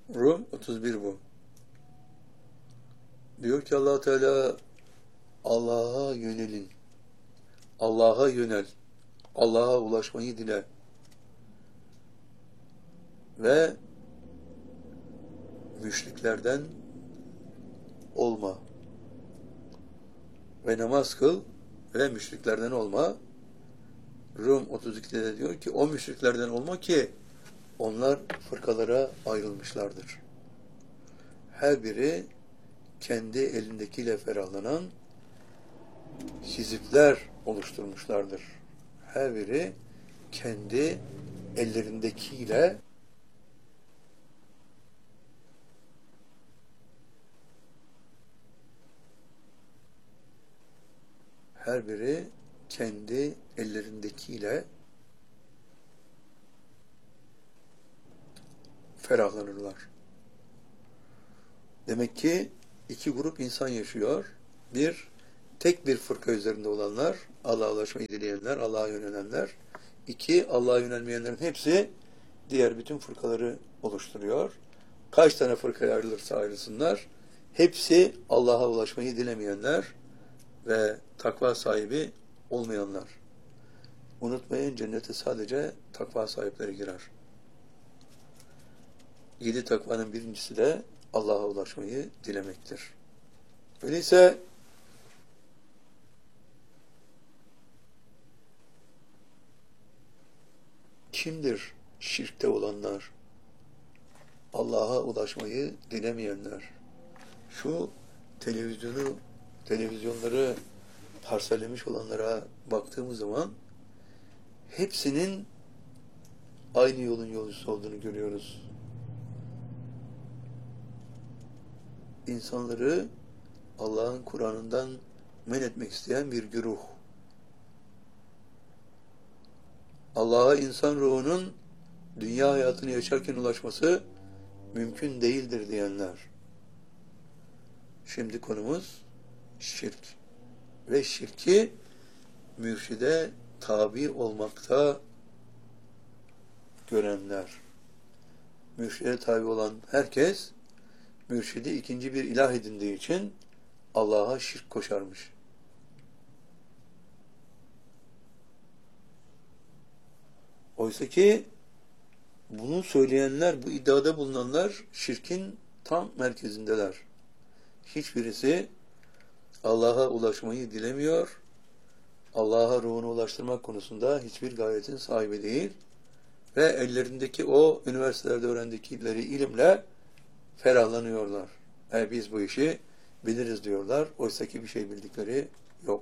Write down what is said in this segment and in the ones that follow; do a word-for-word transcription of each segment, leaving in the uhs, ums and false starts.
Rum otuz bir bu. Diyor ki Allah Teala, Allah'a yönelin. Allah'a yönel. Allah'a ulaşmayı dile. Ve müşriklerden olma. Ve namaz kıl ve müşriklerden olma. Rum otuz ikide de diyor ki o müşriklerden olma ki onlar fırkalara ayrılmışlardır. Her biri kendi elindekiyle ferahlanan hizipler oluşturmuşlardır. Her biri kendi ellerindekiyle her biri kendi ellerindekiyle ferahlanırlar. Demek ki iki grup insan yaşıyor. Bir, tek bir fırka üzerinde olanlar, Allah'a ulaşmayı dileyenler, Allah'a yönelenler. İki, Allah'a yönelmeyenlerin hepsi diğer bütün fırkaları oluşturuyor. Kaç tane fırkaya ayrılırsa ayrılsınlar, hepsi Allah'a ulaşmayı dilemeyenler ve takva sahibi olmayanlar. Unutmayın, cennete sadece takva sahipleri girer. Yedi takvanın birincisi de Allah'a ulaşmayı dilemektir. Öyleyse kimdir şirkte olanlar? Allah'a ulaşmayı dilemeyenler. Şu televizyonu, televizyonları parsellemiş olanlara baktığımız zaman hepsinin aynı yolun yolcusu olduğunu görüyoruz. İnsanları Allah'ın Kur'an'ından men etmek isteyen bir güruh. Allah'a insan ruhunun dünya hayatını yaşarken ulaşması mümkün değildir diyenler. Şimdi konumuz şirk. Ve şirki mürşide tabi olmakta görenler. Mürşide tabi olan herkes mürşidi ikinci bir ilah edindiği için Allah'a şirk koşarmış. Oysa ki bunu söyleyenler, bu iddiada bulunanlar şirkin tam merkezindeler. Hiçbirisi Allah'a ulaşmayı dilemiyor, Allah'a ruhunu ulaştırmak konusunda hiçbir gayetin sahibi değil ve ellerindeki o üniversitelerde öğrendikleri ilimle ferahlanıyorlar. E biz bu işi biliriz diyorlar. Oysa ki bir şey bildikleri yok.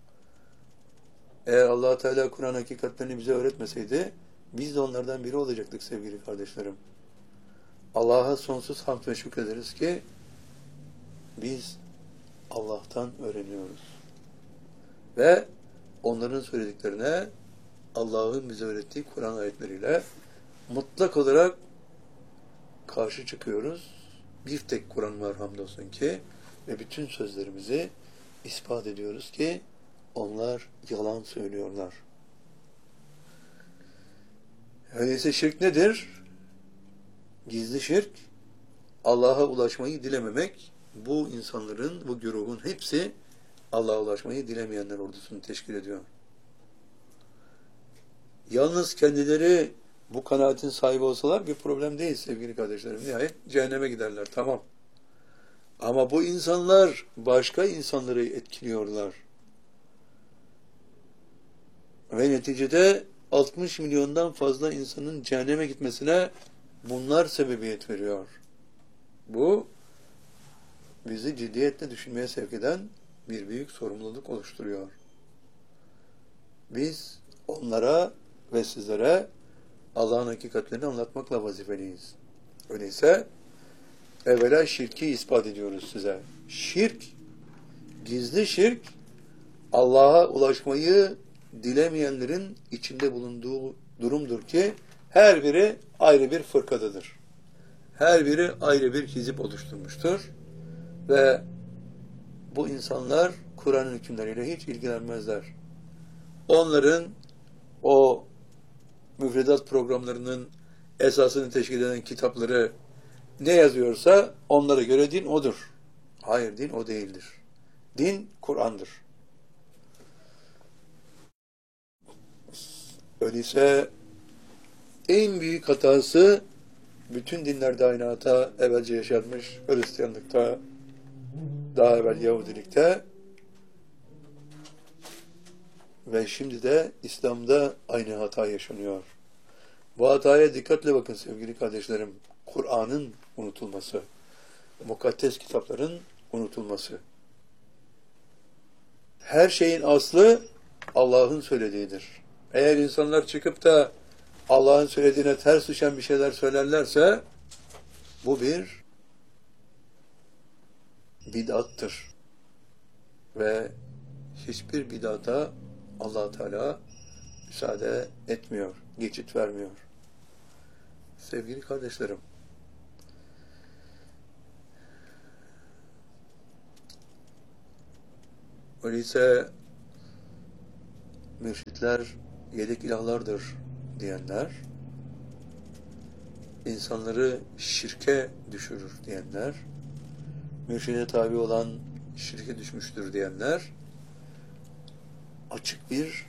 Eğer Allah Teala Kur'an hakikatlerini bize öğretmeseydi biz de onlardan biri olacaktık sevgili kardeşlerim. Allah'a sonsuz hamd ve şükrederiz ki biz Allah'tan öğreniyoruz. Ve onların söylediklerine Allah'ın bize öğrettiği Kur'an ayetleriyle mutlak olarak karşı çıkıyoruz. Bir tek Kur'an var hamdolsun ki ve bütün sözlerimizi ispat ediyoruz ki onlar yalan söylüyorlar. Öyleyse şirk nedir? Gizli şirk, Allah'a ulaşmayı dilememek. Bu insanların, bu güruhun hepsi Allah'a ulaşmayı dilemeyenler ordusunu teşkil ediyor. Yalnız kendileri bu kanaatin sahibi olsalar bir problem değil sevgili kardeşlerim. Nihayet cehenneme giderler, tamam. Ama bu insanlar başka insanları etkiliyorlar. Ve neticede altmış milyondan fazla insanın cehenneme gitmesine bunlar sebebiyet veriyor. Bu bizi ciddiyetle düşünmeye sevk eden bir büyük sorumluluk oluşturuyor. Biz onlara ve sizlere Allah'ın hakikatlerini anlatmakla vazifeliyiz. Öyleyse evvela şirki ispat ediyoruz size. Şirk, gizli şirk, Allah'a ulaşmayı dilemeyenlerin içinde bulunduğu durumdur ki her biri ayrı bir fırkadadır. Her biri ayrı bir hizip oluşturmuştur. Ve bu insanlar Kur'an'ın hükümleriyle hiç ilgilenmezler. Onların o müfredat programlarının esasını teşkil eden kitapları ne yazıyorsa onlara göre din odur. Hayır, din o değildir. Din Kur'an'dır. Öyleyse en büyük hatası bütün dinlerde aynı hata evvelce yaşanmış. Hristiyanlıkta, daha evvel Yahudilikte ve şimdi de İslam'da aynı hata yaşanıyor. Bu hataya dikkatle bakın sevgili kardeşlerim. Kur'an'ın unutulması, mukaddes kitapların unutulması. Her şeyin aslı Allah'ın söylediğidir. Eğer insanlar çıkıp da Allah'ın söylediğine ters düşen bir şeyler söylerlerse bu bir bid'attır. Ve hiçbir bid'ata Allah Teala müsaade etmiyor, geçit vermiyor. Sevgili kardeşlerim, öyleyse mürşitler yedek ilahlardır diyenler, insanları şirke düşürür diyenler, mürşide tabi olan şirke düşmüştür diyenler, açık bir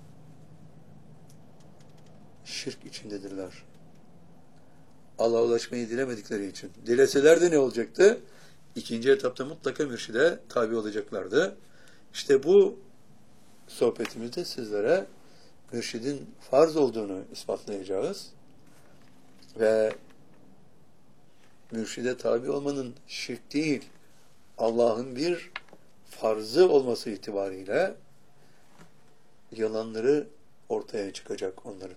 şirk içindedirler. Allah'a ulaşmayı dilemedikleri için. Dileseler de ne olacaktı? İkinci etapta mutlaka mürşide tabi olacaklardı. İşte bu sohbetimizde sizlere mürşidin farz olduğunu ispatlayacağız. Ve mürşide tabi olmanın şirk değil, Allah'ın bir farzı olması itibariyle yalanları ortaya çıkacak onların.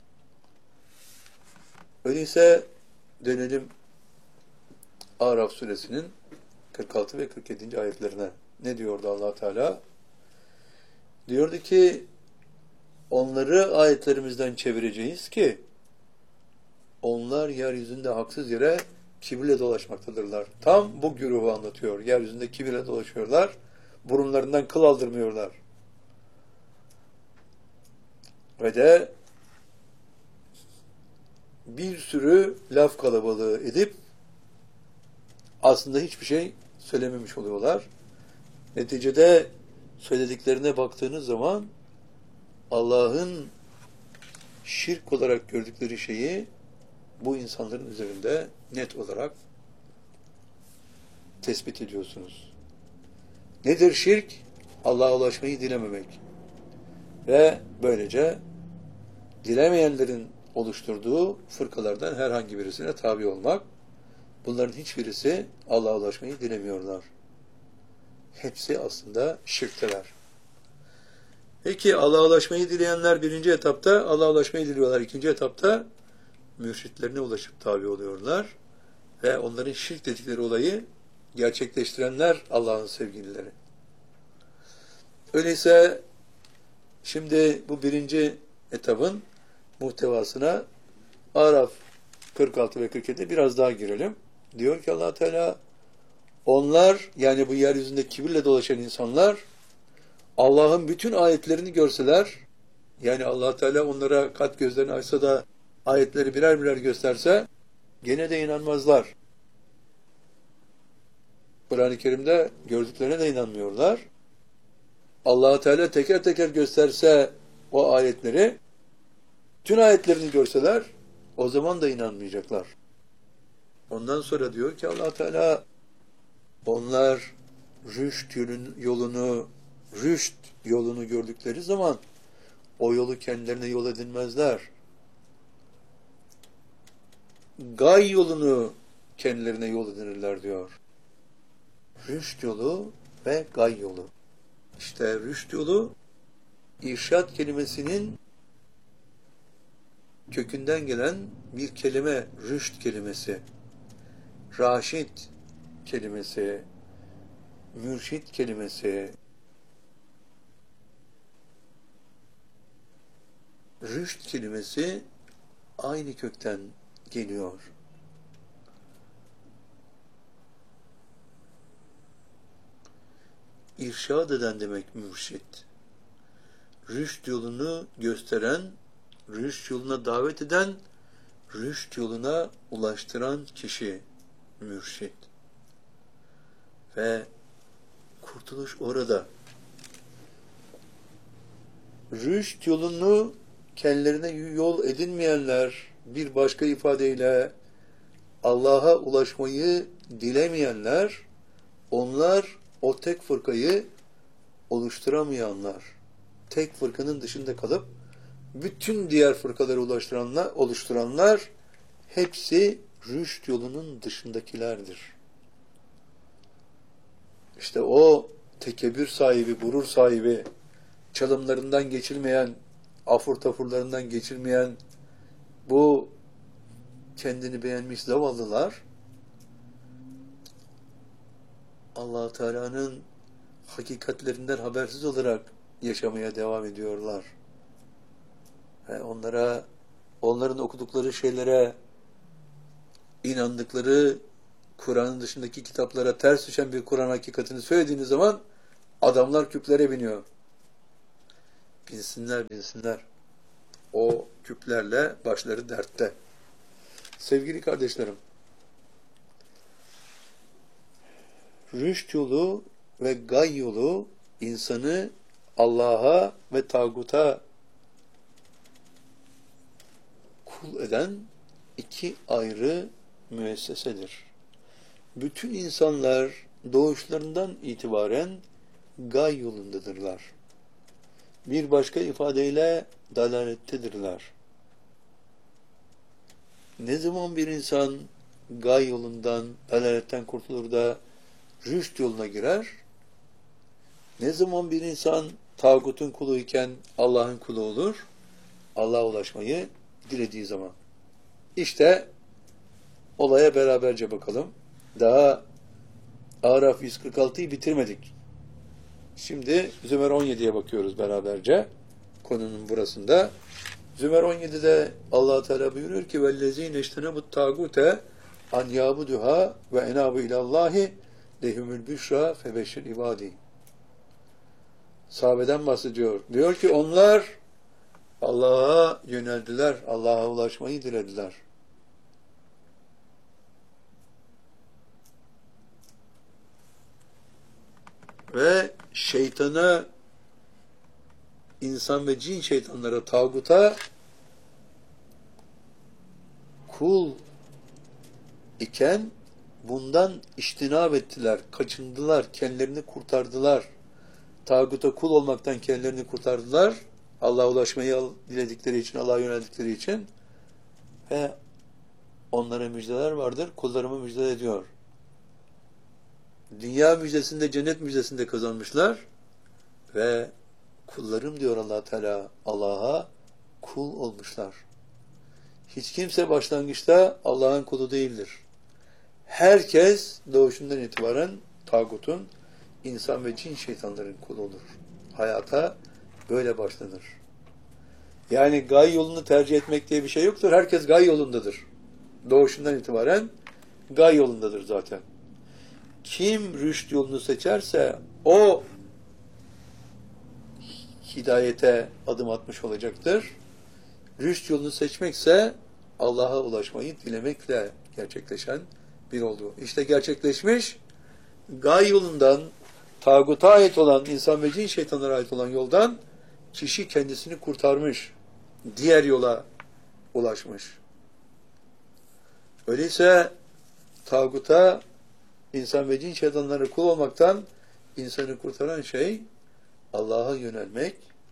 Öyleyse dönelim Araf suresinin kırk altı ve kırk yedinci ayetlerine. Ne diyordu Allah Teala? Diyordu ki onları ayetlerimizden çevireceğiz ki onlar yeryüzünde haksız yere kibirle dolaşmaktadırlar. Tam bu güruhu anlatıyor. Yeryüzünde kibirle dolaşıyorlar. Burunlarından kıl aldırmıyorlar. Ve de bir sürü laf kalabalığı edip aslında hiçbir şey söylememiş oluyorlar. Neticede söylediklerine baktığınız zaman Allah'ın şirk olarak gördükleri şeyi bu insanların üzerinde net olarak tespit ediyorsunuz. Nedir şirk? Allah'a ulaşmayı dilememek. Ve böylece dilemeyenlerin oluşturduğu fırkalardan herhangi birisine tabi olmak. Bunların hiçbirisi Allah'a ulaşmayı dilemiyorlar. Hepsi aslında şirkteler. Peki Allah'a ulaşmayı dileyenler birinci etapta Allah'a ulaşmayı diliyorlar. İkinci etapta mürşitlerine ulaşıp tabi oluyorlar. Ve onların şirk dedikleri olayı gerçekleştirenler Allah'ın sevgilileri. Öyleyse şimdi bu birinci etapın muhtevasına Araf kırk altı ve kırk yedi biraz daha girelim. Diyor ki Allah Teala onlar yani bu yeryüzünde kibirle dolaşan insanlar Allah'ın bütün ayetlerini görseler yani Allah Teala onlara kat gözlerini açsa da ayetleri birer birer gösterse gene de inanmazlar. Kur'an-ı Kerim'de gördüklerine de inanmıyorlar. Allah Teala teker teker gösterse o ayetleri tüm ayetlerini görseler o zaman da inanmayacaklar. Ondan sonra diyor ki Allah Teala onlar rüşt yolunu rüşt yolunu gördükleri zaman o yolu kendilerine yol edinmezler. Gay yolunu kendilerine yol edinirler diyor. Rüşt yolu ve gay yolu. İşte rüşt yolu irşad kelimesinin kökünden gelen bir kelime, rüşt kelimesi, raşid kelimesi, mürşid kelimesi, rüşt kelimesi aynı kökten geliyor. İrşad eden demek mürşid. Rüşt yolunu gösteren, rüşt yoluna davet eden rüşt yoluna ulaştıran kişi mürşit. Ve kurtuluş orada. Rüşt yolunu kendilerine yol edinmeyenler, bir başka ifadeyle Allah'a ulaşmayı dilemeyenler, onlar o tek fırkayı oluşturamayanlar. Tek fırkanın dışında kalıp bütün diğer fırkaları ulaştıranlar, oluşturanlar hepsi rüşt yolunun dışındakilerdir. İşte o tekebbür sahibi, gurur sahibi, çalımlarından geçilmeyen, afur tafurlarından geçilmeyen bu kendini beğenmiş zavallılar Allah Teala'nın hakikatlerinden habersiz olarak yaşamaya devam ediyorlar. Ve onlara, onların okudukları şeylere, inandıkları Kur'an'ın dışındaki kitaplara ters düşen bir Kur'an hakikatini söylediğiniz zaman adamlar küplere biniyor. Binsinler, binsinler. O küplerle başları dertte. Sevgili kardeşlerim, rüşt yolu ve gay yolu insanı Allah'a ve tağuta kul eden iki ayrı müessesedir. Bütün insanlar doğuşlarından itibaren gay yolundadırlar. Bir başka ifadeyle dalalettedirler. Ne zaman bir insan gay yolundan, dalaletten kurtulur da rüşt yoluna girer, ne zaman bir insan tağutun kuluyken Allah'ın kulu olur, Allah'a ulaşmayı dilediği zaman. İşte olaya beraberce bakalım. Daha Araf yüz kırk altıyı bitirmedik. Şimdi Zümer on yediye bakıyoruz beraberce. Konunun burasında. Zümer on yedide Allah Teala buyuruyor ki vellezîne iştenebut tâgûte an yâbuduhâ ve enâbu ilallâhi lehumul büşrâ febeşşir ibâdî. Sahabeden bahsediyor. Diyor ki onlar Allah'a yöneldiler. Allah'a ulaşmayı dilediler. Ve şeytana, insan ve cin şeytanlara, tağuta kul iken bundan iştinab ettiler, kaçındılar, kendilerini kurtardılar. Tağuta kul olmaktan kendilerini kurtardılar. Allah'a ulaşmayı diledikleri için, Allah'a yöneldikleri için. Ve onlara müjdeler vardır. Kullarımı müjde ediyor. Dünya müjdesinde, cennet müjdesinde kazanmışlar. Ve kullarım diyor Allah Teala, Allah'a kul olmuşlar. Hiç kimse başlangıçta Allah'ın kulu değildir. Herkes doğuşundan itibaren tağutun, insan ve cin şeytanların kulu olur. Hayata böyle başlanır. Yani gay yolunu tercih etmek diye bir şey yoktur. Herkes gay yolundadır. Doğuşundan itibaren gay yolundadır zaten. Kim rüşt yolunu seçerse o hidayete adım atmış olacaktır. Rüşt yolunu seçmekse Allah'a ulaşmayı dilemekle gerçekleşen bir oldu. İşte gerçekleşmiş, gay yolundan, tağuta ait olan, insan ve cin şeytanlara ait olan yoldan kişi kendisini kurtarmış, diğer yola ulaşmış. Öyleyse tağuta, insan ve cin şeytanlara kul olmaktan insanı kurtaran şey Allah'a yönelmek.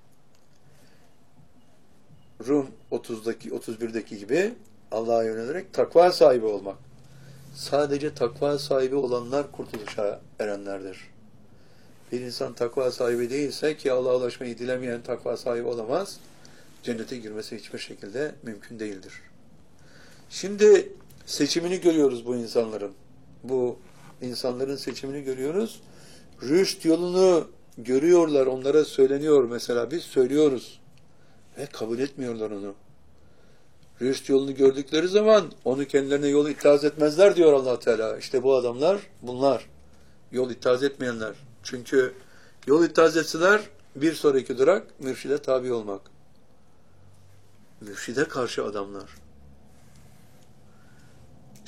Rum otuzdaki, otuz birdeki gibi Allah'a yönelerek takva sahibi olmak. Sadece takva sahibi olanlar kurtuluşa erenlerdir. Bir insan takva sahibi değilse, ki Allah'a ulaşmayı dilemeyen takva sahibi olamaz, cennete girmesi hiçbir şekilde mümkün değildir. Şimdi seçimini görüyoruz bu insanların. Bu insanların seçimini görüyoruz. Rüşt yolunu görüyorlar, onlara söyleniyor mesela, biz söylüyoruz ve kabul etmiyorlar onu. Rüşt yolunu gördükleri zaman onu kendilerine yol ittihaz etmezler diyor Allah Teala. İşte bu adamlar bunlar. Yol ittihaz etmeyenler. Çünkü yol ittihaz etseler bir sonraki durak mürşide tabi olmak. Mürşide karşı adamlar.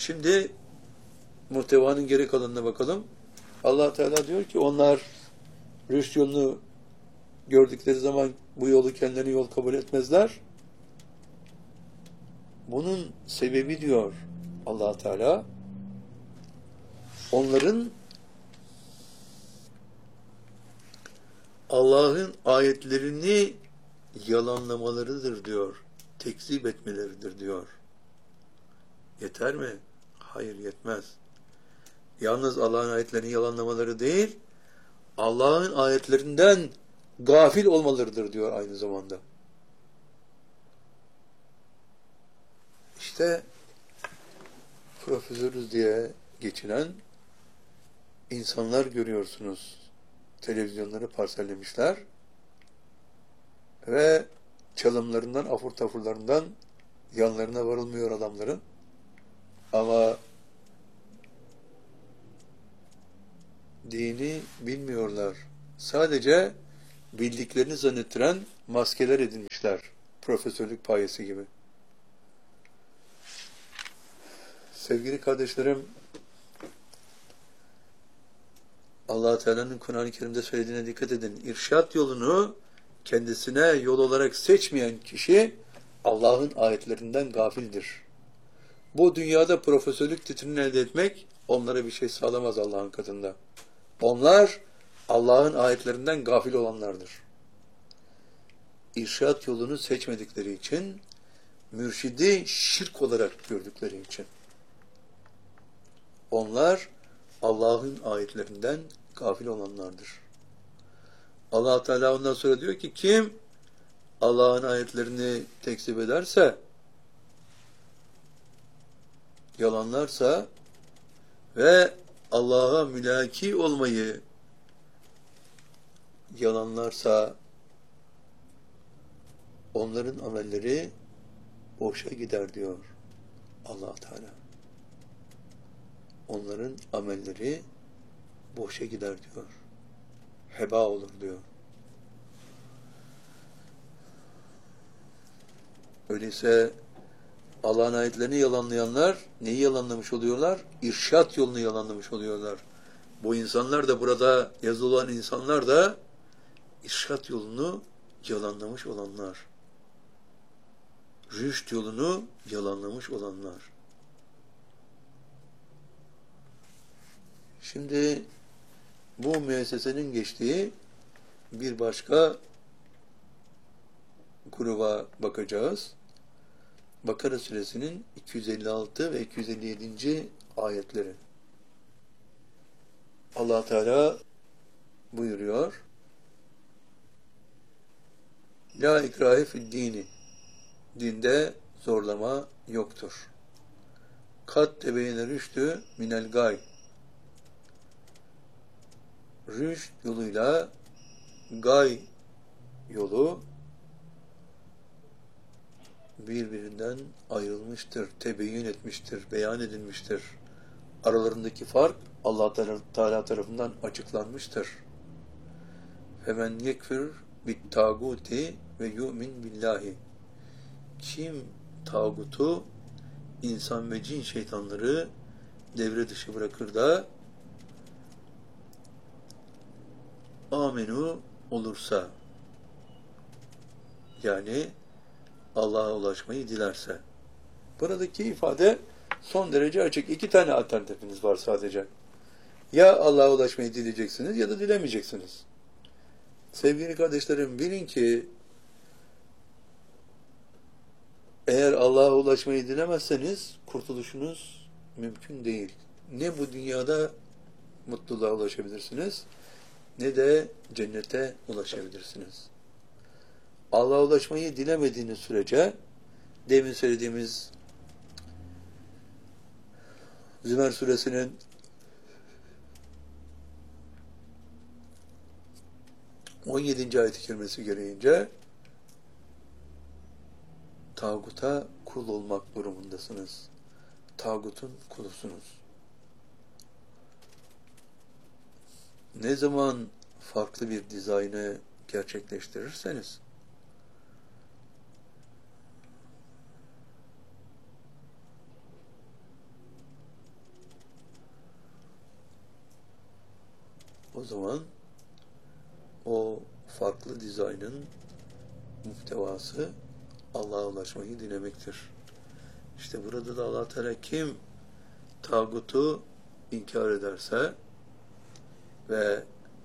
Şimdi muhtevanın geri kalanına bakalım. Allah Teala diyor ki onlar rüşt yolunu gördükleri zaman bu yolu kendilerine yol kabul etmezler. Bunun sebebi diyor Allah Teala onların Allah'ın ayetlerini yalanlamalarıdır diyor. Tekzip etmeleridir diyor. Yeter mi? Hayır, yetmez. Yalnız Allah'ın ayetlerini yalanlamaları değil, Allah'ın ayetlerinden gafil olmalarıdır diyor aynı zamanda. İşte profesörüz diye geçinen insanlar görüyorsunuz. Televizyonları parsellemişler ve çalımlarından, afur tafurlarından yanlarına varılmıyor adamların. Ama dini bilmiyorlar. Sadece bildiklerini zannettiren maskeler edinmişler. Profesörlük payesi gibi. Sevgili kardeşlerim, Allah Teala'nın Kur'an-ı Kerim'de söylediğine dikkat edin. İrşad yolunu kendisine yol olarak seçmeyen kişi Allah'ın ayetlerinden gafildir. Bu dünyada profesörlük titrini elde etmek onlara bir şey sağlamaz Allah'ın katında. Onlar Allah'ın ayetlerinden gafil olanlardır. İrşad yolunu seçmedikleri için, mürşidi şirk olarak gördükleri için. Onlar Allah'ın ayetlerinden gafil olanlardır. Allah Teala ondan sonra diyor ki kim Allah'ın ayetlerini tekzip ederse, yalanlarsa ve Allah'a mülaki olmayı yalanlarsa onların amelleri boşa gider diyor Allah Teala. Onların amelleri boşa gider diyor. Heba olur diyor. Öyleyse Allah'ın ayetlerini yalanlayanlar neyi yalanlamış oluyorlar? İrşad yolunu yalanlamış oluyorlar. Bu insanlar da, burada yazılı olan insanlar da irşad yolunu yalanlamış olanlar. Rüşt yolunu yalanlamış olanlar. Şimdi bu müessesenin geçtiği bir başka gruba bakacağız. Bakara suresinin iki yüz elli altı ve iki yüz elli yedinci ayetleri. Allah Teala buyuruyor. La ikrahe fid dini. Dinde zorlama yoktur. Kat tebeyine rüştü minel gay. Rüşt yoluyla gay yolu birbirinden ayrılmıştır, tebeyyün etmiştir, beyan edilmiştir. Aralarındaki fark Allah Teala tarafından açıklanmıştır. Femen yekfir bit taguti ve yu'min billahi. Kim tağutu, insan ve cin şeytanları devre dışı bırakır da amenu olursa, yani Allah'a ulaşmayı dilerse. Buradaki ifade son derece açık. İki tane alternatifiniz var sadece. Ya Allah'a ulaşmayı dileyeceksiniz ya da dilemeyeceksiniz. Sevgili kardeşlerim, bilin ki eğer Allah'a ulaşmayı dilemezseniz kurtuluşunuz mümkün değil. Ne bu dünyada mutluluğa ulaşabilirsiniz, ne de cennete ulaşabilirsiniz. Allah'a ulaşmayı dilemediğiniz sürece, demin söylediğimiz Zümer suresinin on yedinci ayet-i kerimesi gereğince tağuta kul olmak durumundasınız. Tağutun kulusunuz. Ne zaman farklı bir dizaynı gerçekleştirirseniz, O zaman o farklı dizaynın muhtevası Allah'a ulaşmayı dilemektir. İşte burada da Allah Teala kim tağutu inkar ederse ve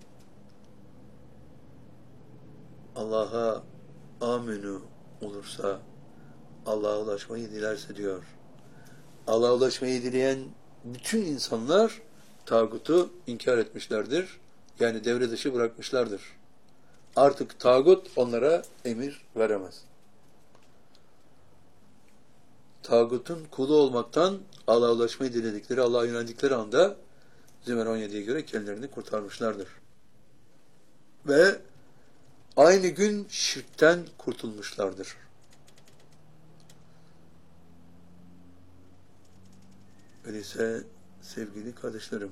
Allah'a amenü olursa, Allah'a ulaşmayı dilerse diyor. Allah'a ulaşmayı dileyen bütün insanlar tağutu inkar etmişlerdir. Yani devre dışı bırakmışlardır. Artık tağut onlara emir veremez. Tağutun kulu olmaktan Allah'a ulaşmayı diledikleri, Allah'a yöneldikleri anda Zümer on yediye göre kendilerini kurtarmışlardır. Ve aynı gün şirkten kurtulmuşlardır. Öyleyse sevgili kardeşlerim,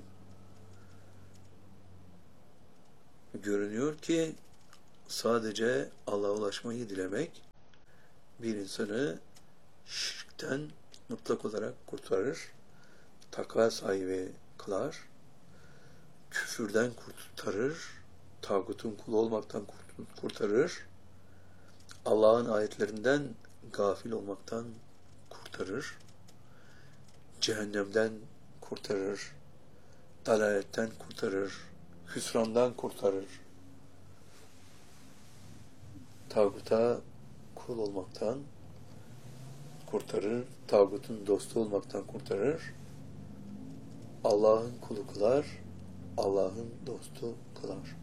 görünüyor ki sadece Allah'a ulaşmayı dilemek bir insanı şirkten mutlak olarak kurtarır, takva sahibi kılar, küfürden kurtarır, tağutun kulu olmaktan kurtarır, Allah'ın ayetlerinden gafil olmaktan kurtarır, cehennemden kurtarır, dalaletten kurtarır, hüsrandan kurtarır, tağuta kul olmaktan kurtarır, tağutun dostu olmaktan kurtarır, Allah'ın kulu kılar, Allah'ın dostu kılar.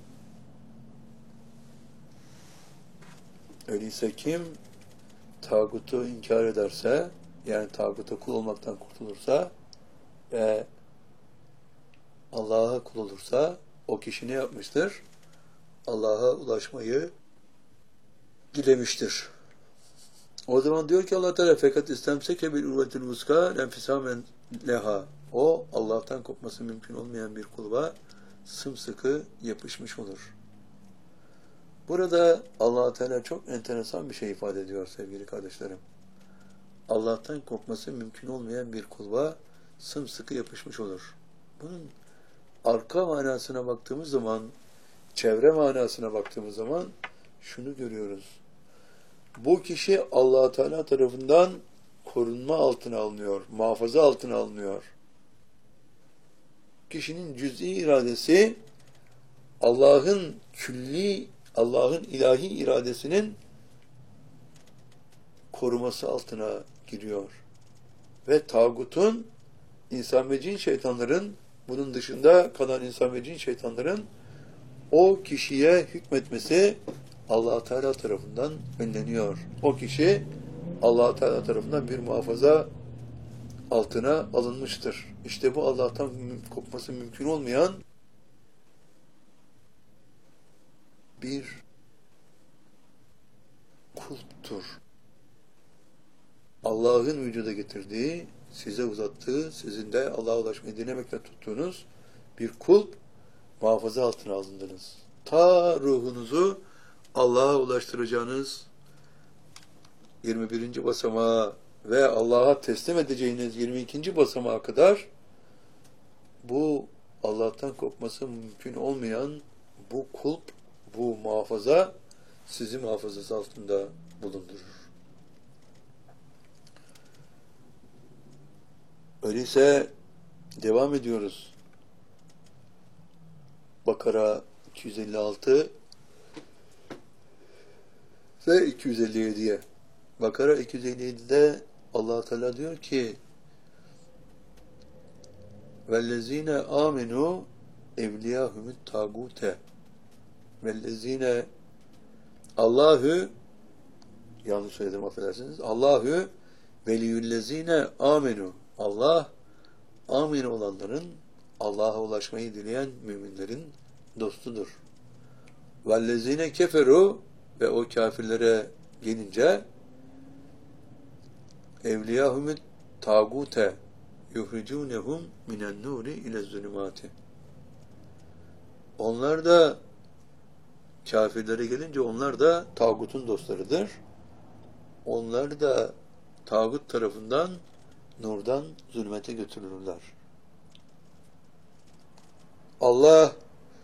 Öyleyse kim tağutu inkar ederse, yani tağuta kul olmaktan kurtulursa ve Allah'a kul olursa, o kişi ne yapmıştır? Allah'a ulaşmayı dilemiştir. O zaman diyor ki Allah Teala fakat istemseke bil urvetil vuska lenfisamen leha. O Allah'tan kopması mümkün olmayan bir kulba sımsıkı yapışmış olur. Burada Allah Teala çok enteresan bir şey ifade ediyor sevgili kardeşlerim. Allah'tan kopması mümkün olmayan bir kulba sımsıkı yapışmış olur. Bunun arka manasına baktığımız zaman, çevre manasına baktığımız zaman şunu görüyoruz. Bu kişi Allah Teala tarafından korunma altına alınıyor, muhafaza altına alınıyor. Kişinin cüz'i iradesi Allah'ın külli, Allah'ın ilahi iradesinin koruması altına giriyor. Ve tağutun, insan ve cin şeytanların, bunun dışında kalan insan ve cin şeytanların o kişiye hükmetmesi Allah Teala tarafından önleniyor. O kişi Allah Teala tarafından bir muhafaza altına alınmıştır. İşte bu Allah'tan kopması mümkün olmayan bir kulptur. Allah'ın vücuda getirdiği, size uzattığı, sizin de Allah'a ulaşmayı dilemekle tuttuğunuz bir kulp, muhafaza altına alındınız. Ta ruhunuzu Allah'a ulaştıracağınız yirmi birinci basamağa ve Allah'a teslim edeceğiniz yirmi ikinci basamağa kadar bu Allah'tan kopması mümkün olmayan bu kulp, bu muhafaza sizi muhafazası altında bulundurur. Öyleyse devam ediyoruz. Bakara iki yüz elli altı ve iki yüz elli yediye. Bakara iki yüz elli yedide Allah Teala diyor ki: "Vellezine amenu evliyahumut tagute." Vellezine, Allahü, yanlış söyledim affedersiniz. Allahü veliyüllezine amenu. Allah, amin olanların, Allah'a ulaşmayı dileyen müminlerin dostudur. Vellezine keferu, ve o kafirlere gelince evliyahumut tagute yuhricunehum minen nuri ile zulümati. Onlar da, kafirlere gelince onlar da tağutun dostlarıdır. Onlar da tağut tarafından nurdan zulmete götürülürler. Allah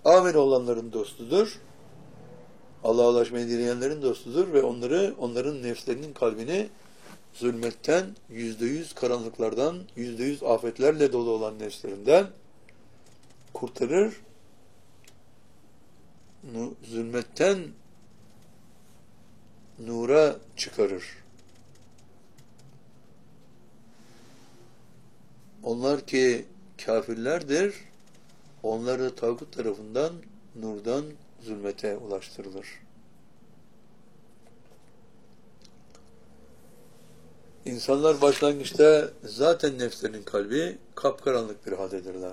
Amin olanların dostudur. Allah'a ulaşmayı dileyenlerin dostudur ve onları, onların nefslerinin kalbini zulmetten, yüzde yüz karanlıklardan, yüzde yüz afetlerle dolu olan nefslerinden kurtarır. Zulmetten nura çıkarır. Onlar ki kafirlerdir, onları tağut tarafından nurdan zulmete ulaştırılır. İnsanlar başlangıçta zaten nefslerinin kalbi kapkaranlık bir haldedirler.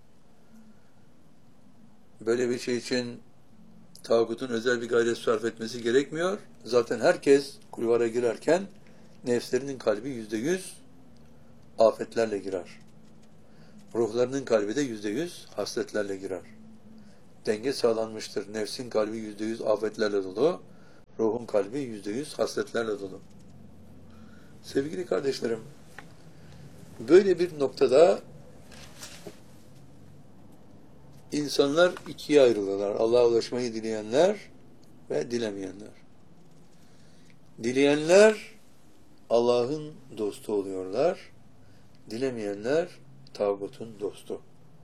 Böyle bir şey için tağutun özel bir gayret sarf etmesi gerekmiyor. Zaten herkes kulvara girerken nefslerinin kalbi yüzde yüz afetlerle girer. Ruhlarının kalbi de yüzde yüz hasletlerle girer. Denge sağlanmıştır. Nefsin kalbi yüzde yüz afetlerle dolu, ruhun kalbi yüzde yüz hasletlerle dolu. Sevgili kardeşlerim, böyle bir noktada insanlar ikiye ayrılırlar. Allah'a ulaşmayı dileyenler ve dilemeyenler. Dileyenler Allah'ın dostu oluyorlar. Dilemeyenler tağutun dostu.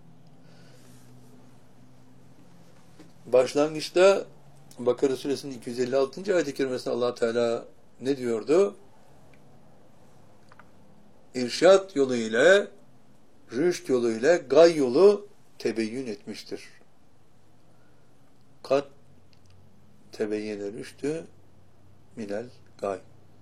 Başlangıçta Bakara Suresinin iki yüz elli altıncı ayet-i kerimesinde Allah Teala ne diyordu? İrşad yolu ile, rüşt yolu ile gay yolu tebeyyün etmiştir. Kat tebeyyene rüştü minel gay.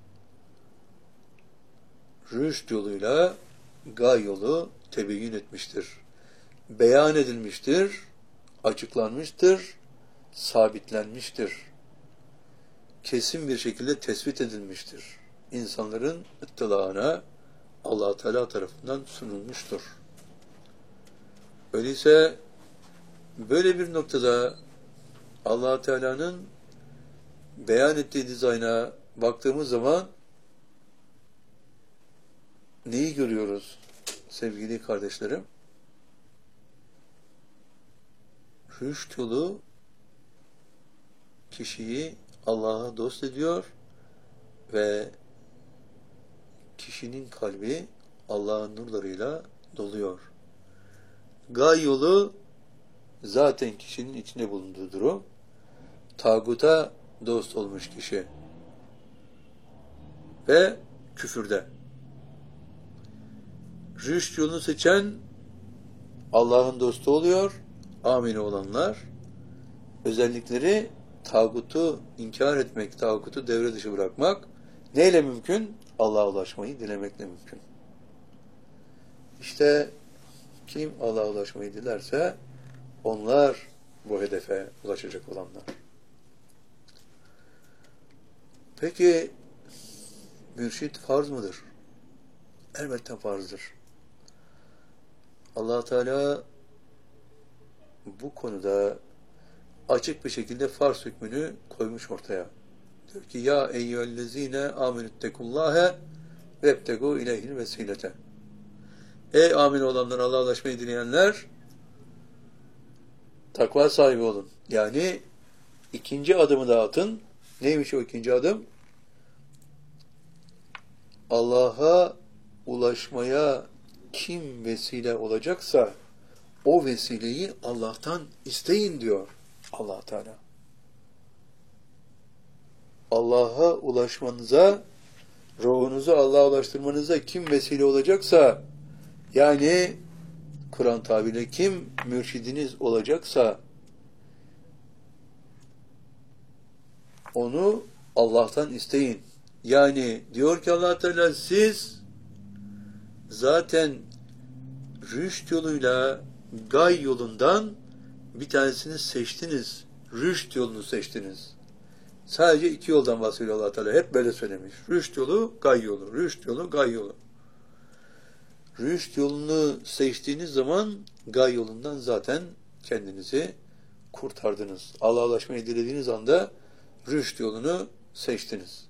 Rüşt yoluyla gay yolu tebeyyün etmiştir. Beyan edilmiştir, açıklanmıştır, sabitlenmiştir. Kesin bir şekilde tespit edilmiştir. İnsanların ıttılağına Allah Teala tarafından sunulmuştur. Öyleyse böyle bir noktada Allah Teala'nın beyan ettiği dizayna baktığımız zaman neyi görüyoruz sevgili kardeşlerim? Rüşt yolu kişiyi Allah'a dost ediyor ve kişinin kalbi Allah'ın nurlarıyla doluyor. Gay yolu zaten kişinin içinde bulunduğu durum. Tağuta dost olmuş kişi ve küfürde. Rüşt yolunu seçen Allah'ın dostu oluyor. Amin olanlar özellikleri tağutu inkar etmek, tağutu devre dışı bırakmak neyle mümkün? Allah'a ulaşmayı dilemekle mümkün. İşte kim Allah'a ulaşmayı dilerse onlar bu hedefe ulaşacak olanlar. Peki mürşit farz mıdır? Elbette farzdır. Allah Teala bu konuda açık bir şekilde farz hükmünü koymuş ortaya. Diyor ki ya eyyühellezine amenüttekullâhe vebtegû ileyhil vesilete. Ey amin olanlar, Allah'a ulaşmayı dileyenler, takva sahibi olun. Yani ikinci adımı da atın. Neymiş o ikinci adım? Allah'a ulaşmaya kim vesile olacaksa o vesileyi Allah'tan isteyin diyor Allah Teala. Allah'a ulaşmanıza, ruhunuzu Allah'a ulaştırmanıza kim vesile olacaksa, yani Kur'an tabiriyle kim mürşidiniz olacaksa onu Allah'tan isteyin. Yani diyor ki Allah Teala, siz zaten rüşt yoluyla gay yolundan bir tanesini seçtiniz. Rüşt yolunu seçtiniz. Sadece iki yoldan bahsediyor Allah Teala. Hep böyle söylemiş. Rüşt yolu, gay yolu. Rüşt yolu, gay yolu. Rüşt yolunu seçtiğiniz zaman gay yolundan zaten kendinizi kurtardınız. Allah'a ulaşmayı dilediğiniz anda rüşt yolunu seçtiniz.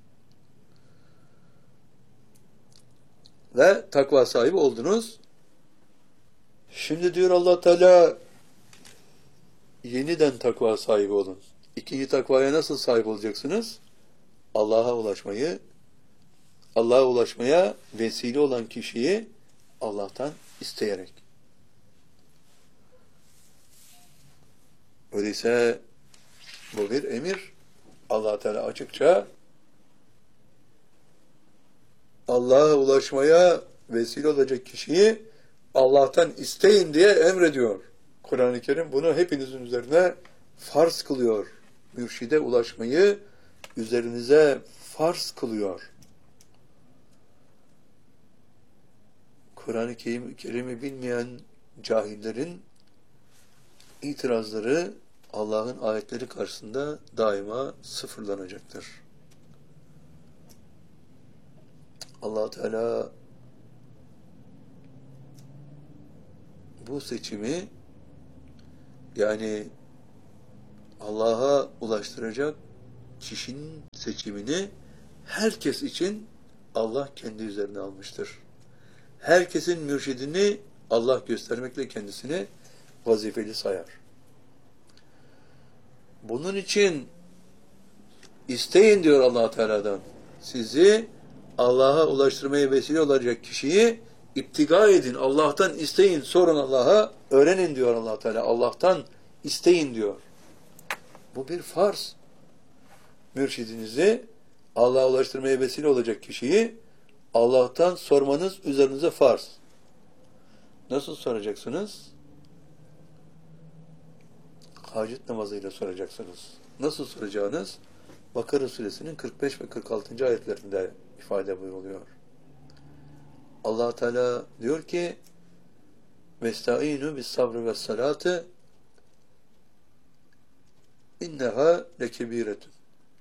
Ve takva sahibi oldunuz. Şimdi diyor Allah Teala, yeniden takva sahibi olun. İkinci takvaya nasıl sahip olacaksınız? Allah'a ulaşmayı, Allah'a ulaşmaya vesile olan kişiyi Allah'tan isteyerek. Öyleyse bu bir emir. Allah Teala açıkça Allah'a ulaşmaya vesile olacak kişiyi Allah'tan isteyin diye emrediyor. Kur'an-ı Kerim bunu hepinizin üzerine farz kılıyor. Mürşide ulaşmayı üzerinize farz kılıyor. Kur'an-ı Kerim'i bilmeyen cahillerin itirazları Allah'ın ayetleri karşısında daima sıfırlanacaktır. Allah Teala bu seçimi, yani Allah'a ulaştıracak kişinin seçimini herkes için Allah kendi üzerine almıştır. Herkesin mürşidini Allah göstermekle kendisini vazifeli sayar. Bunun için isteyin diyor Allah Teala'dan. Sizi Allah'a ulaştırmaya vesile olacak kişiyi iptiga edin. Allah'tan isteyin. Sorun Allah'a. Öğrenin diyor Allah Teala. Allah'tan isteyin diyor. Bu bir farz. Mürşidinizi Allah'a ulaştırmaya vesile olacak kişiyi Allah'tan sormanız üzerinize farz. Nasıl soracaksınız? Hacet namazıyla soracaksınız. Nasıl soracağınız? Bakara suresinin kırk beş ve kırk altıncı ayetlerinde ifade buyuruluyor. Allah Teala diyor ki: "Vestaînû bis-sabri ve's-salâti innehâ lekebîretun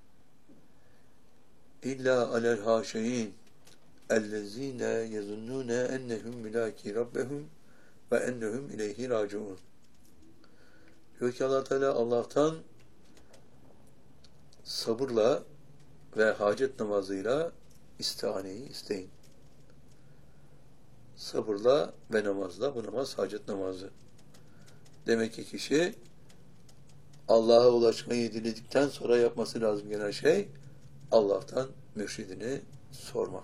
illâ alel hâşeîn ellezîne yezunnûne ennehum milâkî rabbehum ve ennehum ileyhi râciûn." Diyor ki Allah Teala, Allah'tan sabırla ve hacet namazıyla istihaneyi isteyin. Sabırla ve namazla, bu namaz hacet namazı. Demek ki kişi Allah'a ulaşmayı diledikten sonra yapması lazım gelen şey Allah'tan mürşidini sormak.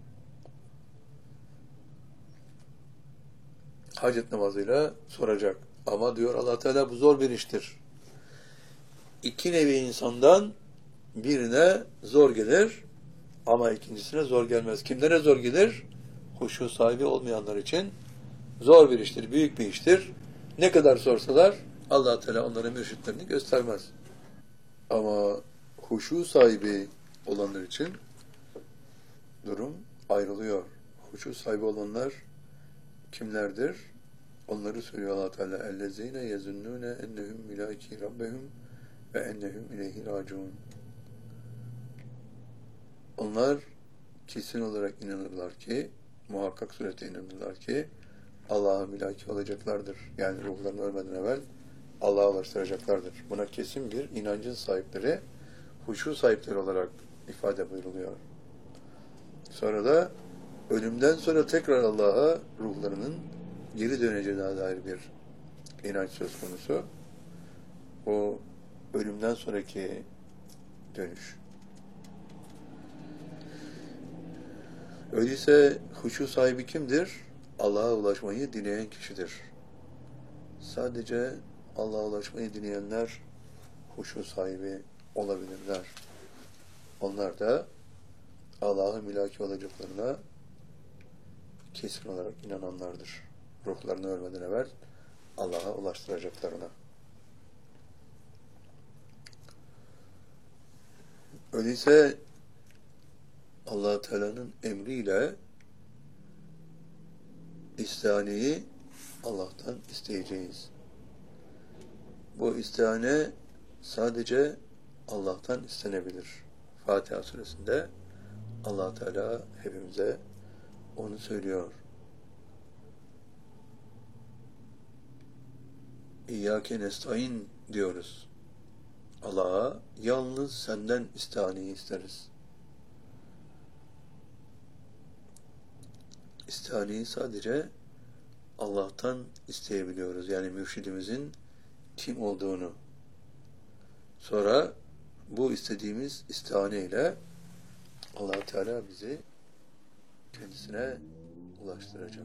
Hacet namazıyla soracak. Ama diyor Allah Teala bu zor bir iştir. İki nevi insandan birine zor gelir ama ikincisine zor gelmez. Kimlere zor gelir? Huşu sahibi olmayanlar için zor bir iştir, büyük bir iştir. Ne kadar sorsalar Allah Teala onlara mürşitlerini göstermez. Ama huşu sahibi olanlar için durum ayrılıyor. Huşu sahibi olanlar kimlerdir? Onları söylüyor Allah Teala. "Ellezîne yezunnûne ennehum milâkî rabbehum ve ennehum ileyhi râciûn." Onlar kesin olarak inanırlar ki, muhakkak surete inanırlar ki Allah'a mülaki olacaklardır. Yani ruhlarını ölmeden evvel Allah'a ulaştıracaklardır. Buna kesin bir inancın sahipleri, huşu sahipleri olarak ifade buyuruluyor. Sonra da ölümden sonra tekrar Allah'a ruhlarının geri döneceğine dair bir inanç söz konusu. O ölümden sonraki dönüş. Öyleyse huşu sahibi kimdir? Allah'a ulaşmayı dileyen kişidir. Sadece Allah'a ulaşmayı dileyenler huşu sahibi olabilirler. Onlar da Allah'a mülaki olacaklarına kesin olarak inananlardır. Ruhlarını ölmeden evvel Allah'a ulaştıracaklarına. Öyleyse Allah Teala'nın emriyle istihaneyi Allah'tan isteyeceğiz. Bu istihane sadece Allah'tan istenebilir. Fatiha suresinde Allah Teala hepimize onu söylüyor. İyyâke nestaîn diyoruz. Allah'a yalnız senden istihaneyi isteriz. İstihaneyi sadece Allah'tan isteyebiliyoruz. Yani mürşidimizin kim olduğunu, sonra bu istediğimiz istihane ile Allah Teala bizi kendisine ulaştıracak.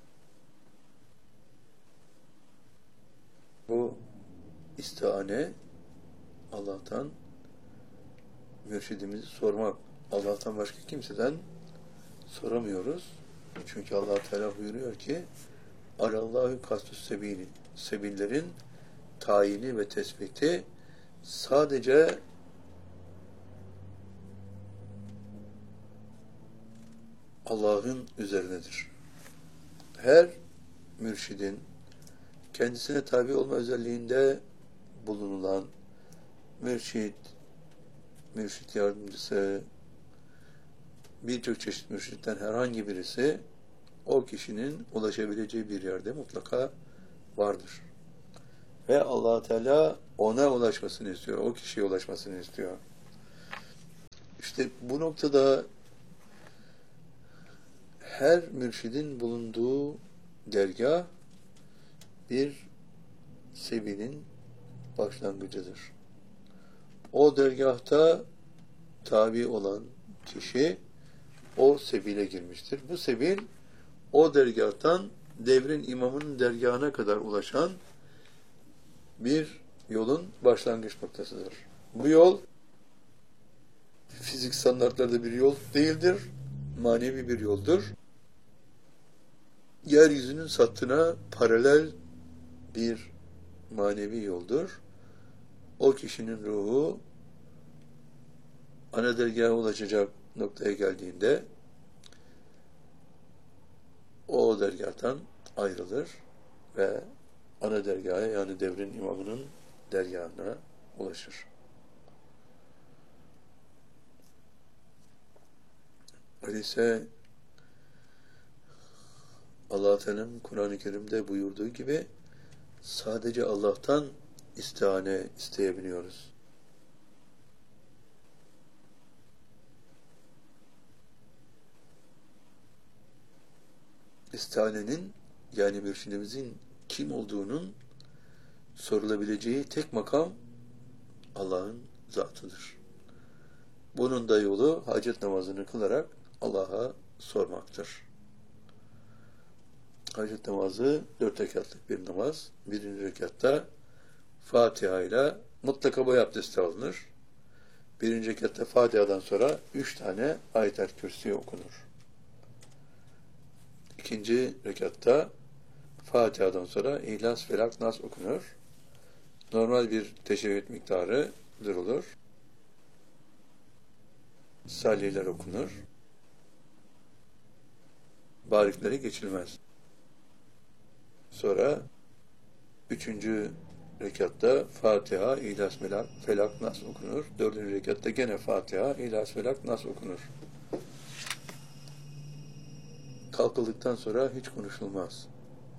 Bu istihane Allah'tan mürşidimizi sormak. Allah'tan başka kimseden soramıyoruz. Çünkü Allah Teala buyuruyor ki Allahu kastus sebili, sebillerin tayini ve tespiti sadece Allah'ın üzerinedir. Her mürşidin kendisine tabi olma özelliğinde bulunulan mürşid, mürşid yardımcısı, birçok çeşit mürşitten herhangi birisi o kişinin ulaşabileceği bir yerde mutlaka vardır. Ve Allah Teala ona ulaşmasını istiyor, o kişiye ulaşmasını istiyor. İşte bu noktada her mürşidin bulunduğu dergah bir sebilin başlangıcıdır. O dergahta tabi olan kişi o sebile girmiştir. Bu sebil o dergahtan devrin imamının dergahına kadar ulaşan bir yolun başlangıç noktasıdır. Bu yol fizik standartlarda bir yol değildir, manevi bir yoldur. Yeryüzünün sattına paralel bir manevi yoldur. O kişinin ruhu ana dergaha ulaşacak noktaya geldiğinde o dergahtan ayrılır ve ana dergaha, yani devrin imamının dergahına ulaşır. Öyleyse Allah-u Teala'nın Kur'an-ı Kerim'de buyurduğu gibi sadece Allah'tan istihane isteyebiliyoruz. İstihanenin, yani mürşidimizin kim olduğunun sorulabileceği tek makam Allah'ın zatıdır. Bunun da yolu hacet namazını kılarak Allah'a sormaktır. Hacet namazı dört rekatlık bir namaz. Birinci rekatta Fatiha ile mutlaka boy abdesti alınır. Birinci rekatta Fatiha'dan sonra üç tane ayet-el kürsi okunur. İkinci rekatta Fatiha'dan sonra İhlas, Felak, Nas okunur. Normal bir teşehhüd miktarı durulur. Salliler okunur. Bariklere geçilmez. Sonra üçüncü rekatta Fatiha, İhlas, Felak, Nas okunur. Dördüncü rekatta gene Fatiha, İhlas, Felak, Nas okunur. Kalkıldıktan sonra hiç konuşulmaz.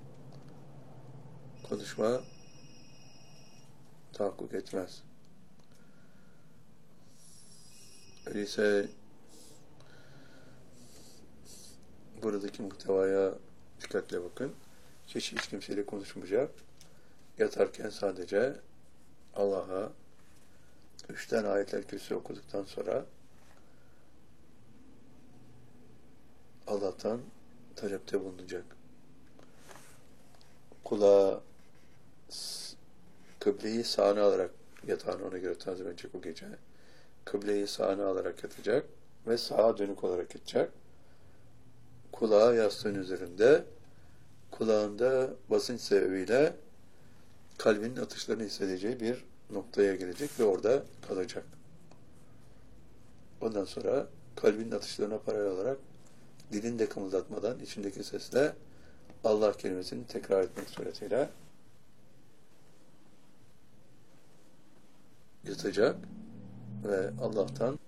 Konuşma tahakkuk etmez. Öyleyse buradaki muhtevaya dikkatle bakın. Hiç, hiç kimseyle konuşmayacak. Yatarken sadece Allah'a üç tane ayetler kürsü okuduktan sonra Allah'tan talepte bulunacak. Kulağa kıbleyi sağına alarak yatağını ona göre tanzim edecek o gece. Kıbleyi sağına alarak yatacak ve sağa dönük olarak yatacak. Kulağı yastığın üzerinde, kulağında basınç sebebiyle kalbinin atışlarını hissedeceği bir noktaya gelecek ve orada kalacak. Ondan sonra kalbinin atışlarına paralel olarak dilini de kımıldatmadan içindeki sesle Allah kelimesini tekrar etmek suretiyle yatacak ve Allah'tan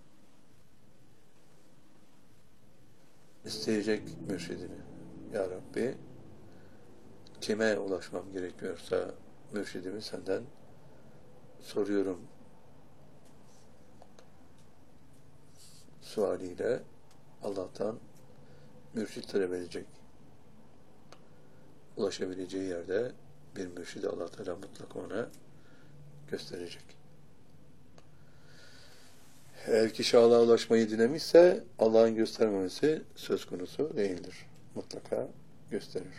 isteyecek mürşidini. Ya Rabbi, kime ulaşmam gerekiyorsa mürşidimi senden soruyorum sualiyle Allah'tan mürşid talep edecek. Ulaşabileceği yerde bir mürşidi Allah Teala mutlaka ona gösterecek. Eğer kişi Allah'a ulaşmayı dilemişse Allah'ın göstermemesi söz konusu değildir. Mutlaka gösterir.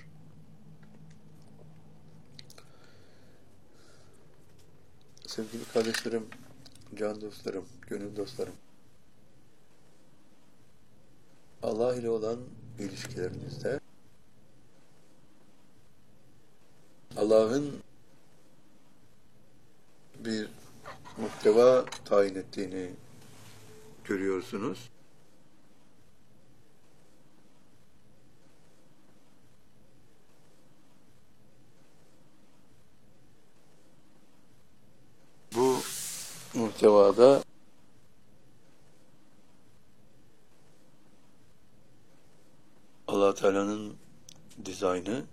Sevgili kardeşlerim, can dostlarım, gönül dostlarım, Allah ile olan ilişkilerinizde Allah'ın bir muhteva tayin ettiğini görüyorsunuz. Bu muhtevada Allah Teala'nın dizaynı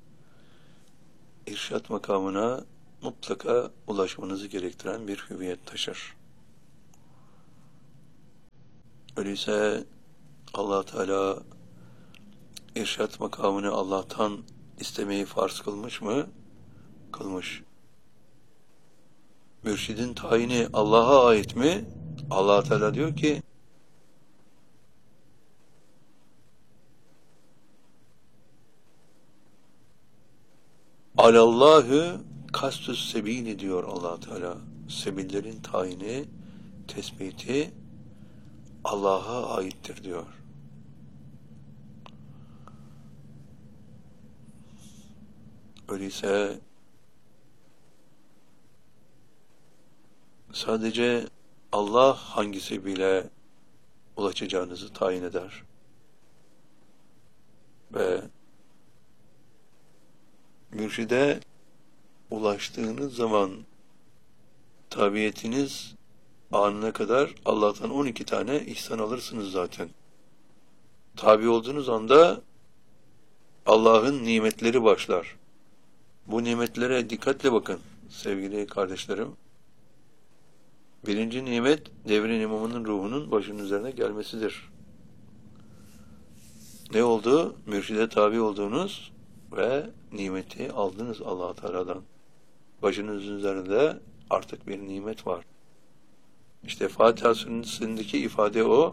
irşat makamına mutlaka ulaşmanızı gerektiren bir hüviyet taşır. Öyleyse Allah Teala irşat makamını Allah'tan istemeyi farz kılmış mı? Kılmış. Mürşidin tayini Allah'a ait mi? Allah Teala diyor ki Alallahü kastüs sebili diyor Allah Teala. Sebillerin tayini, tespiti Allah'a aittir diyor. Öyleyse sadece Allah hangisi bile ulaşacağınızı tayin eder. Ve mürşide ulaştığınız zaman tabiyetiniz anına kadar Allah'tan on iki tane ihsan alırsınız zaten. Tabi olduğunuz anda Allah'ın nimetleri başlar. Bu nimetlere dikkatle bakın sevgili kardeşlerim. Birinci nimet devrin imamının ruhunun başının üzerine gelmesidir. Ne oldu? Mürşide tabi olduğunuz ve nimeti aldınız Allah Teala'dan. Başınızın üzerinde artık bir nimet var. İşte Fatiha Suresindeki ifade o.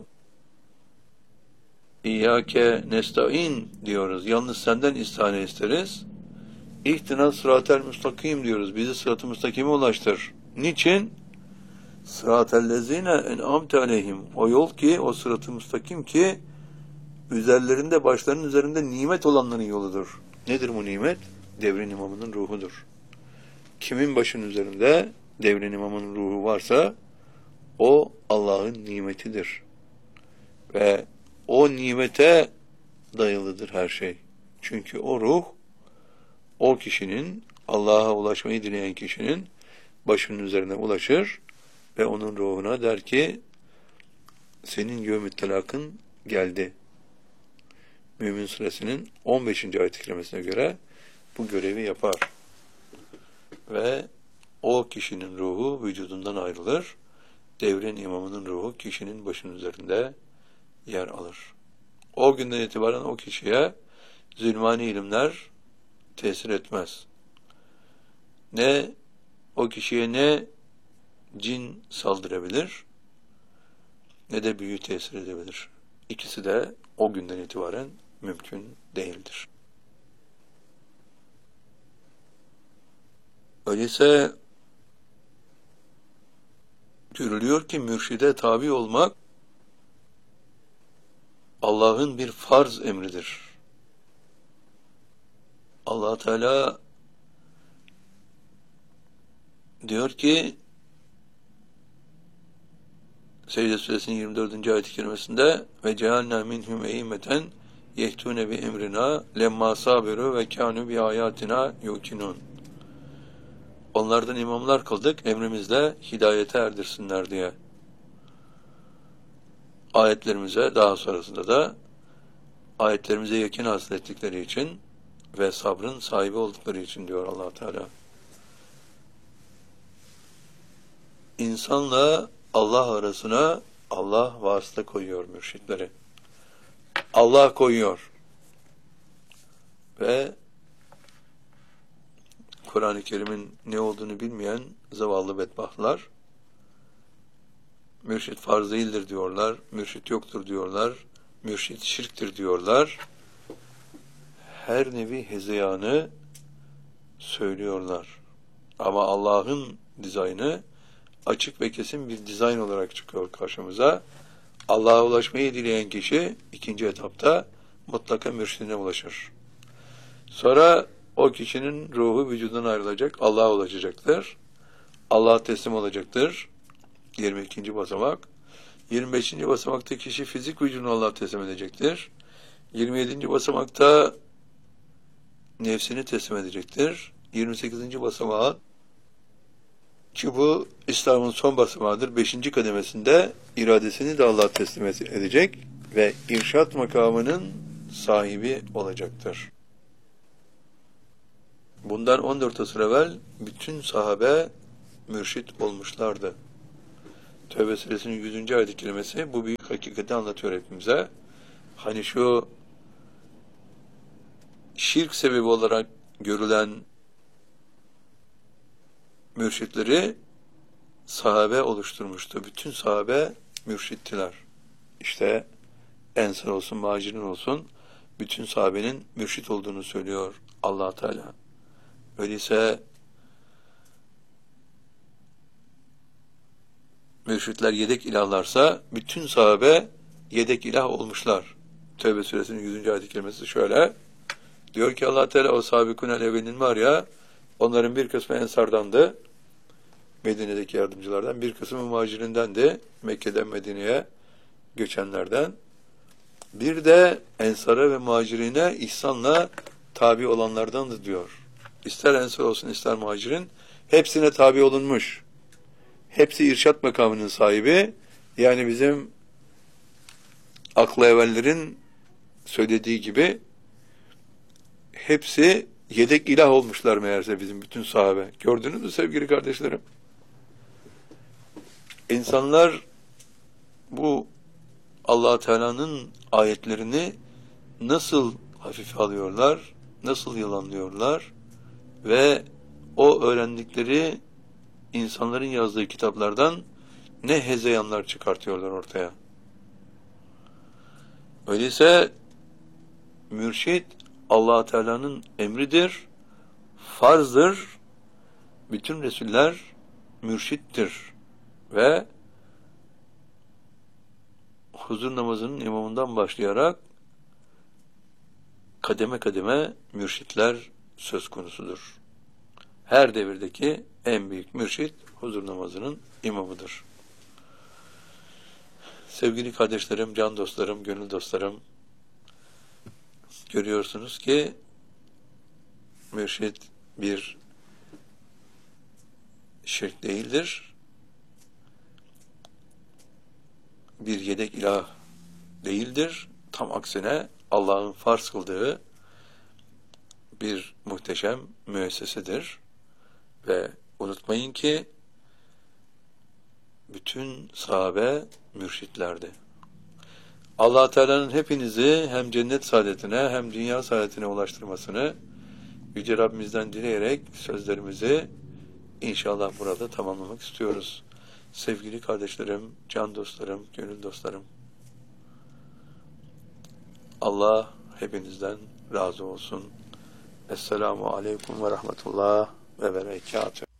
İyyâke nesta'in diyoruz. Yalnız senden istihane isteriz. İhtina sıratel müstakim diyoruz. Bizi sırat-ı müstakime ulaştır. Niçin? Sıratellezine en'amte aleyhim. O yol ki, o sırat-ı müstakim ki üzerlerinde, başlarının üzerinde nimet olanların yoludur. Nedir bu nimet? Devrin imamının ruhudur. Kimin başının üzerinde devrin imamının ruhu varsa o Allah'ın nimetidir. Ve o nimete dayalıdır her şey. Çünkü o ruh, o kişinin, Allah'a ulaşmayı dileyen kişinin başının üzerine ulaşır ve onun ruhuna der ki, senin yevm-i telakın geldi. Mümin Suresinin on beşinci ayet-i kerimesine göre bu görevi yapar. Ve o kişinin ruhu vücudundan ayrılır. Devrin imamının ruhu kişinin başının üzerinde yer alır. O günden itibaren o kişiye zulmani ilimler tesir etmez. Ne o kişiye ne cin saldırabilir ne de büyü tesir edebilir. İkisi de o günden itibaren mümkün değildir. Öyleyse görülüyor ki mürşide tabi olmak Allah'ın bir farz emridir. Allah Teala diyor ki Secde Suresinin yirmi dördüncü ayet-i kerimesinde ve cealna minhum e'immeten yehtune bi emrina lemma sabiru ve kanu bi ayatina yukinun. Onlardan imamlar kıldık, emrimizle hidayete erdirsinler diye. Ayetlerimize daha sonrasında da ayetlerimize yakın hasıl ettikleri için ve sabrın sahibi oldukları için diyor Allah Teala. İnsanla Allah arasına Allah vasıta koyuyor mürşitleri. Allah koyuyor. Ve Kur'an-ı Kerim'in ne olduğunu bilmeyen zavallı bedbahtlar, mürşit farz değildir diyorlar, mürşit yoktur diyorlar, mürşit şirktir diyorlar. Her nevi hezeyanı söylüyorlar. Ama Allah'ın dizaynı açık ve kesin bir dizayn olarak çıkıyor karşımıza. Allah'a ulaşmayı dileyen kişi ikinci etapta mutlaka mürşidine ulaşır. Sonra o kişinin ruhu vücudundan ayrılacak, Allah'a ulaşacaktır. Allah'a teslim olacaktır. yirmi ikinci basamak. yirmi beşinci basamakta kişi fizik vücudunu Allah'a teslim edecektir. yirmi yedinci basamakta nefsini teslim edecektir. yirmi sekizinci basamağı, ki bu İslam'ın son basamağıdır. beşinci kademesinde iradesini de Allah'a teslim edecek ve irşat makamının sahibi olacaktır. Bundan on dört asır evvel bütün sahabe mürşit olmuşlardı. Tevbe suresinin yüzüncü ayet-i kerimesi bu büyük hakikati anlatıyor hepimize. Hani şu şirk sebebi olarak görülen mürşitleri sahabe oluşturmuştu. Bütün sahabe mürşittiler. İşte Ensar olsun, Muhacirin olsun, bütün sahabenin mürşit olduğunu söylüyor Allah Teala. Öyleyse mürşitler yedek ilahlarsa bütün sahabe yedek ilah olmuşlar. Tevbe suresinin yüzüncü ayet-i kerimesi şöyle. Diyor ki Allah Teala, o sabikunel evvelin var ya, onların bir kısmı Ensar'dandı, Medine'deki yardımcılardan, bir kısmı Muhacirindendi, Mekke'den Medine'ye göçenlerden. Bir de Ensar'a ve Muhacirine ihsanla tabi olanlardandı diyor. İster Ensar olsun ister Muhacirin, hepsine tabi olunmuş. Hepsi irşat makamının sahibi. Yani bizim aklı evvellerin söylediği gibi hepsi yedek ilah olmuşlar meğerse bizim bütün sahabe. Gördünüz mü sevgili kardeşlerim? İnsanlar bu Allah Teala'nın ayetlerini nasıl hafife alıyorlar, nasıl yalanlıyorlar ve o öğrendikleri insanların yazdığı kitaplardan ne hezeyanlar çıkartıyorlar ortaya. Öyleyse mürşit Allah Teala'nın emridir, farzdır. Bütün Resuller mürşittir ve huzur namazının imamından başlayarak kademe kademe mürşitler söz konusudur. Her devirdeki en büyük mürşit huzur namazının imamıdır. Sevgili kardeşlerim, can dostlarım, gönül dostlarım, görüyorsunuz ki mürşit bir şirk değildir. Bir yedek ilah değildir. Tam aksine Allah'ın farz kıldığı bir muhteşem müessesedir. Ve unutmayın ki bütün sahabe mürşitlerdi. Allah Teala'nın hepinizi hem cennet saadetine hem dünya saadetine ulaştırmasını Yüce Rabbimizden dileyerek sözlerimizi inşallah burada tamamlamak istiyoruz. Sevgili kardeşlerim, can dostlarım, gönül dostlarım, Allah hepinizden razı olsun. Esselamu Aleyküm ve Rahmetullah ve Berekatuhu.